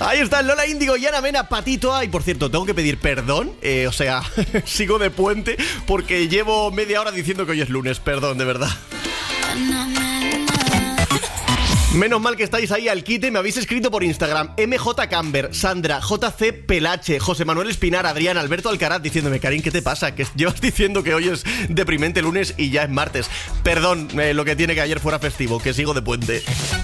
Ahí están Lola Índigo y Ana Mena, Patito A. Y por cierto, tengo que pedir perdón. Sigo de puente porque llevo media hora diciendo que hoy es lunes. Perdón, de verdad. Menos mal que estáis ahí al quite. Me habéis escrito por Instagram: MJ Camber, Sandra, JC Pelache, José Manuel Espinar, Adrián, Alberto Alcaraz, diciéndome: Karim, ¿qué te pasa? Que llevas diciendo que hoy es deprimente lunes y ya es martes. Perdón, lo que tiene que ayer fuera festivo, que sigo de puente.